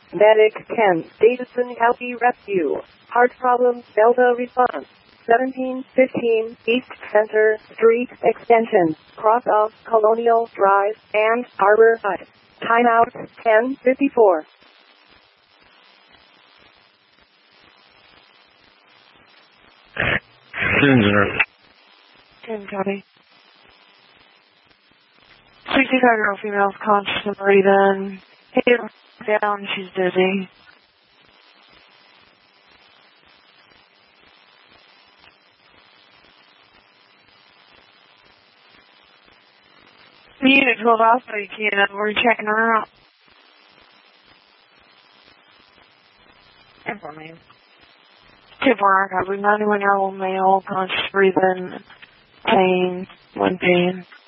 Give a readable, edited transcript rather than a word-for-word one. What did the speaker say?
Medic 10, Davidson County Rescue. Heart problems, Delta response. 1715 East Center Street Extension, cross of Colonial Drive and Harbor Side. Timeout 10:54. Ken County. 65-year-old female's conscious and breathing. Hit her down, she's dizzy. Unit 12 Alpha, we're checking her out. Information. 2-4 archive, 91-year-old male, conscious breathing, pain, one pain.